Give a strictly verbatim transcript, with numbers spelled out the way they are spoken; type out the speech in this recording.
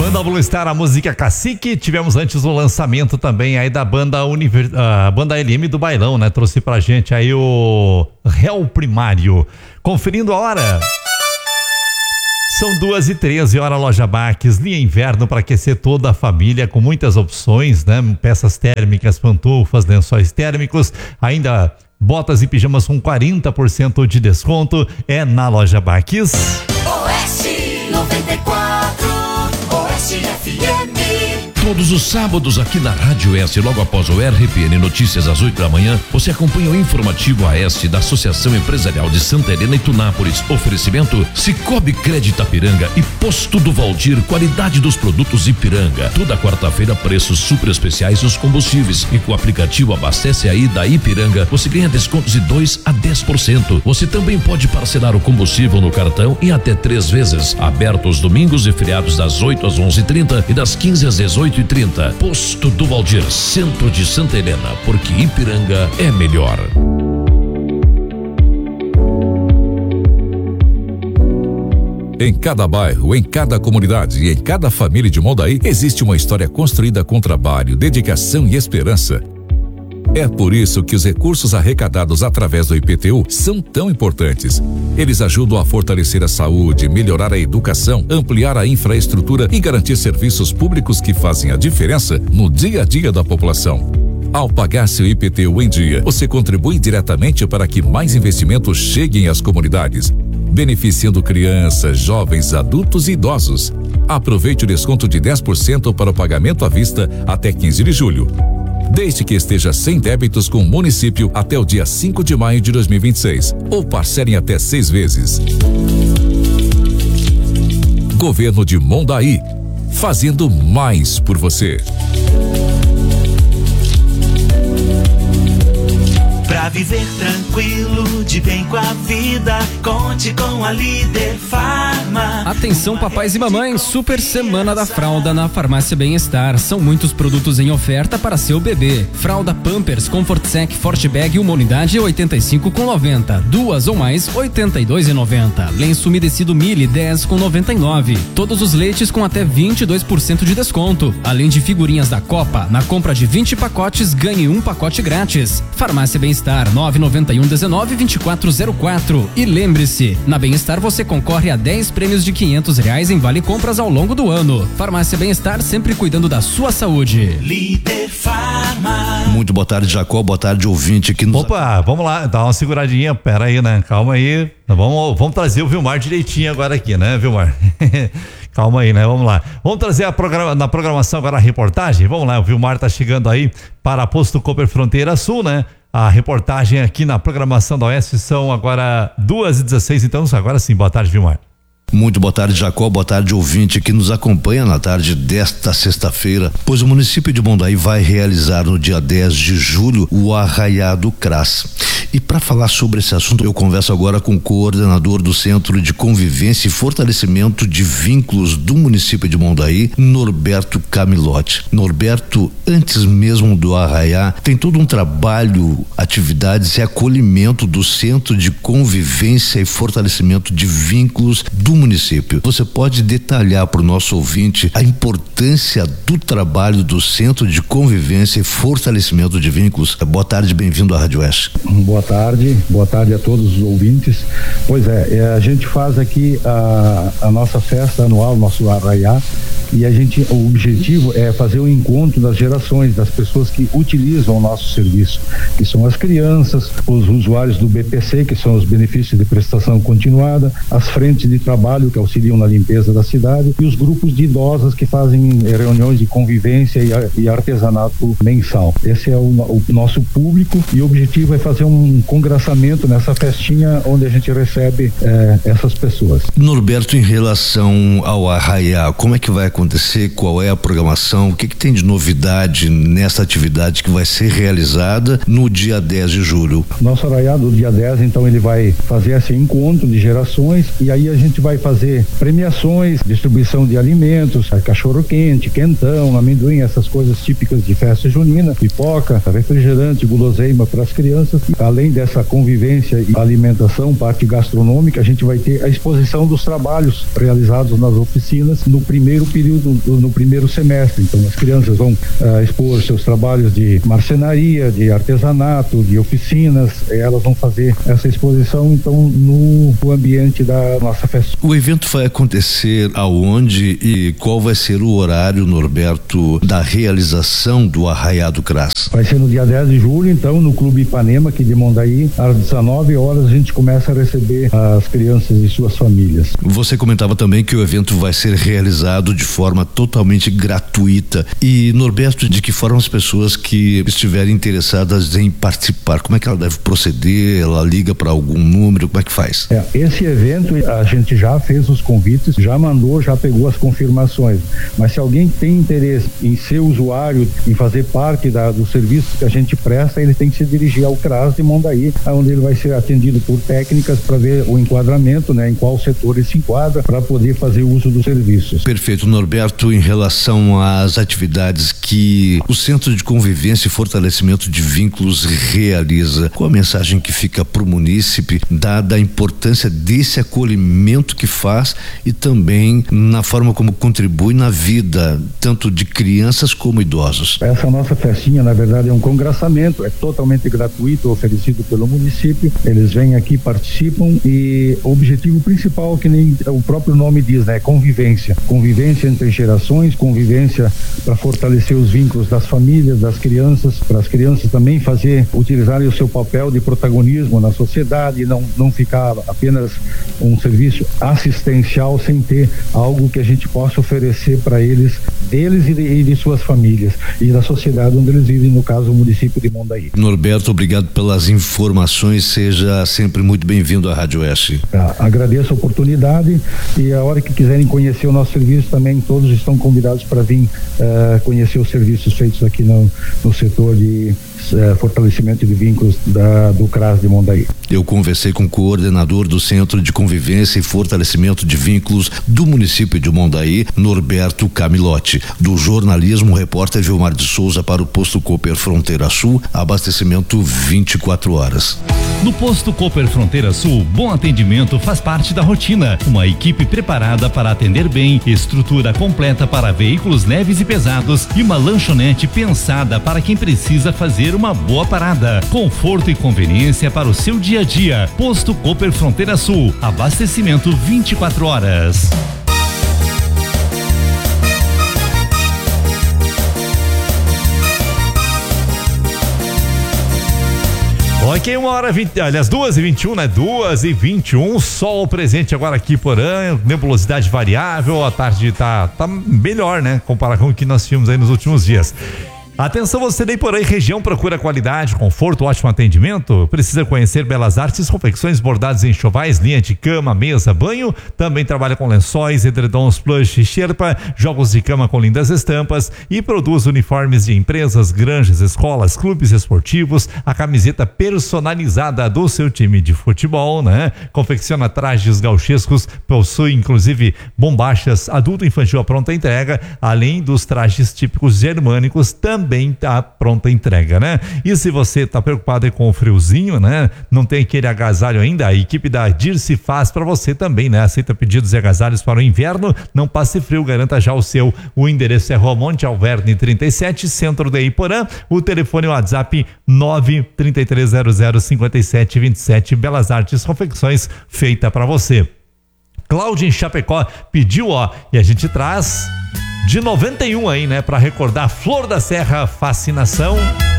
Banda Blue Star, a música Cacique. Tivemos antes o lançamento também aí da banda Univer... a banda L M do Bailão, né? Trouxe pra gente aí o Réu Primário. Conferindo a hora. São duas e treze, hora Loja Baques, linha inverno para aquecer toda a família, com muitas opções, né? Peças térmicas, pantufas, lençóis térmicos, ainda botas e pijamas com quarenta por cento de desconto, é na Loja Baques. Oeste noventa e quatro, Oeste F M. Todos os sábados aqui na Rádio Oeste, logo após o R P N Notícias às oito da manhã, você acompanha o informativo Oeste da Associação Empresarial de Santa Helena e Tunápolis. Oferecimento Cicobi Crédito Ipiranga e Posto do Valdir, qualidade dos produtos Ipiranga. Toda quarta-feira, preços super especiais nos combustíveis. E com o aplicativo Abastece Aí da Ipiranga, você ganha descontos de dois a dez por cento. Você também pode parcelar o combustível no cartão em até três vezes. Aberto aos domingos e feriados das oito às onze e trinta e das quinze às dezoito e trinta. Posto do Valdir, centro de Santa Helena, porque Ipiranga é melhor. Em cada bairro, em cada comunidade e em cada família de Mondaí existe uma história construída com trabalho, dedicação e esperança. É por isso que os recursos arrecadados através do I P T U são tão importantes. Eles ajudam a fortalecer a saúde, melhorar a educação, ampliar a infraestrutura e garantir serviços públicos que fazem a diferença no dia a dia da população. Ao pagar seu I P T U em dia, você contribui diretamente para que mais investimentos cheguem às comunidades, beneficiando crianças, jovens, adultos e idosos. Aproveite o desconto de dez por cento para o pagamento à vista até quinze de julho. Desde que esteja sem débitos com o município até o dia cinco de maio de dois mil e vinte e seis, ou parcelem até seis vezes. Governo de Mondaí, fazendo mais por você. Pra viver tranquilo, de bem com a vida, conte com a Líder Farma. Atenção papais e mamães, super semana da fralda na Farmácia Bem-Estar. São muitos produtos em oferta para seu bebê. Fralda Pampers, Comfort Sec, Forte Bag, uma unidade oitenta e cinco com noventa. Duas ou mais, oitenta e dois e noventa. Lenço umedecido Mili, dez com noventa e nove. Todos os leites com até vinte e dois por cento de desconto. Além de figurinhas da Copa, na compra de vinte pacotes, ganhe um pacote grátis. Farmácia Bem-Estar, nove nove um dezenove, vinte e quatro zero quatro. E lembre-se, na Bem-Estar você concorre a dez prêmios de quinhentos reais em vale compras ao longo do ano. Farmácia Bem-Estar, sempre cuidando da sua saúde. Líder Farma. Muito boa tarde, Jacó, boa tarde, ouvinte aqui no... Opa, vamos lá, dá uma seguradinha, pera aí, né, calma aí, vamos, vamos trazer o Vilmar direitinho agora aqui, né, Vilmar? Calma aí, né? Vamos lá. Vamos trazer a programa, na programação agora a reportagem. Vamos lá, o Vilmar tá chegando aí para Posto Cooper Fronteira Sul, né? A reportagem aqui na programação da Oeste são agora duas e dezesseis, então agora sim, boa tarde, Vilmar. Muito boa tarde, Jacó, boa tarde, ouvinte que nos acompanha na tarde desta sexta-feira, pois o município de Mondaí vai realizar no dia dez de julho o Arraiá do Cras. E para falar sobre esse assunto, eu converso agora com o coordenador do Centro de Convivência e Fortalecimento de Vínculos do município de Mondaí, Norberto Camilotti. Norberto, antes mesmo do Arraiá, tem todo um trabalho, atividades e acolhimento do Centro de Convivência e Fortalecimento de Vínculos do município. Você pode detalhar para o nosso ouvinte a importância do trabalho do Centro de Convivência e Fortalecimento de Vínculos? Boa tarde, bem-vindo à Rádio Oeste. Boa tarde, boa tarde a todos os ouvintes. Pois é, é a gente faz aqui a, a nossa festa anual, nosso Arraiá, e a gente, o objetivo é fazer o encontro das gerações, das pessoas que utilizam o nosso serviço, que são as crianças, os usuários do B P C, que são os benefícios de prestação continuada, as frentes de trabalho que auxiliam na limpeza da cidade e os grupos de idosas que fazem reuniões de convivência e, e artesanato mensal. Esse é o, o nosso público e o objetivo é fazer um congraçamento nessa festinha onde a gente recebe eh, essas pessoas. Norberto, em relação ao Arraiá, como é que vai acontecer? Qual é a programação? O que, que tem de novidade nessa atividade que vai ser realizada no dia dez de julho? Nosso Arraiá do dia dez, então, ele vai fazer esse encontro de gerações e aí a gente vai vai fazer premiações, distribuição de alimentos, cachorro quente, quentão, amendoim, essas coisas típicas de festa junina, pipoca, refrigerante, guloseima para as crianças. Além dessa convivência e alimentação, parte gastronômica, a gente vai ter a exposição dos trabalhos realizados nas oficinas no primeiro período, no primeiro semestre. Então as crianças vão uh, expor seus trabalhos de marcenaria, de artesanato, de oficinas, elas vão fazer essa exposição então no, no ambiente da nossa festa. O evento vai acontecer aonde e qual vai ser o horário, Norberto, da realização do Arraiá do Cras? Vai ser no dia dez de julho, então, no Clube Ipanema aqui de Mondaí, às dezenove horas a gente começa a receber as crianças e suas famílias. Você comentava também que o evento vai ser realizado de forma totalmente gratuita. E, Norberto, de que forma as pessoas que estiverem interessadas em participar, como é que ela deve proceder? Ela liga para algum número, como é que faz? É, esse evento a gente já fez os convites, já mandou, já pegou as confirmações, mas se alguém tem interesse em ser usuário, em fazer parte da, dos serviços que a gente presta, ele tem que se dirigir ao CRAS de Mondaí, onde ele vai ser atendido por técnicas para ver o enquadramento, né, em qual setor ele se enquadra, para poder fazer uso dos serviços. Perfeito, Norberto. Em relação às atividades que o Centro de Convivência e Fortalecimento de Vínculos realiza, qual a mensagem que fica para o munícipe, dada a importância desse acolhimento que faz e também na forma como contribui na vida, tanto de crianças como idosos? Essa nossa festinha, na verdade, é um congraçamento, é totalmente gratuito, oferecido pelo município. Eles vêm aqui, participam e o objetivo principal, que nem o próprio nome diz, né, é convivência. Convivência entre gerações, convivência para fortalecer os vínculos das famílias, das crianças, para as crianças também fazer, utilizarem o seu papel de protagonismo na sociedade, não, não ficar apenas um serviço assistencial sem ter algo que a gente possa oferecer para eles, deles e de, e de suas famílias e da sociedade onde eles vivem, no caso o município de Mondaí. Norberto, obrigado pelas informações, seja sempre muito bem-vindo à Rádio Oeste. Ah, agradeço a oportunidade e a hora que quiserem conhecer o nosso serviço também, todos estão convidados para vir uh, conhecer os serviços feitos aqui no, no setor de uh, fortalecimento de vínculos da, do CRAS de Mondaí. Eu conversei com o coordenador do Centro de Convivência e Fortalecimento de Vínculos do município de Mondaí, Norberto Camilotti. Do jornalismo, o repórter Gilmar de Souza para o Posto Cooper Fronteira Sul, abastecimento vinte e quatro horas. No Posto Cooper Fronteira Sul, bom atendimento faz parte da rotina. Uma equipe preparada para atender bem, estrutura completa para veículos leves e pesados e uma lanchonete pensada para quem precisa fazer uma boa parada. Conforto e conveniência para o seu dia a dia. Posto Cooper Fronteira Sul, abastecimento vinte e quatro horas. Ok, uma hora vinte, aliás, duas e vinte e um, né? Duas e vinte e um, sol presente agora aqui por ano, nebulosidade variável, a tarde tá, tá melhor, né? Comparado com o que nós tínhamos aí nos últimos dias. Atenção, você daí por aí, região, procura qualidade, conforto, ótimo atendimento? Precisa conhecer Belas Artes, confecções, bordados em enxovais, linha de cama, mesa, banho. Também trabalha com lençóis, edredons, plush, xerpa, jogos de cama com lindas estampas e produz uniformes de empresas, granjas, escolas, clubes esportivos, a camiseta personalizada do seu time de futebol, né? Confecciona trajes gauchescos, possui inclusive bombachas adulto e infantil à pronta entrega, além dos trajes típicos germânicos, também também tá pronta a entrega, né? E se você tá preocupado aí com o friozinho, né? Não tem aquele agasalho ainda, a equipe da Dirce faz para você também, né? Aceita pedidos e agasalhos para o inverno, não passe frio, garanta já o seu. O endereço é Rua Monte Alverne trinta e sete, centro de Iporã. O telefone é o WhatsApp nove três três zero zero cinco sete dois sete. Belas Artes Confecções, feita para você. Cláudia em Chapecó pediu, ó, e a gente traz de noventa e um aí, né, para recordar Flor da Serra, Fascinação.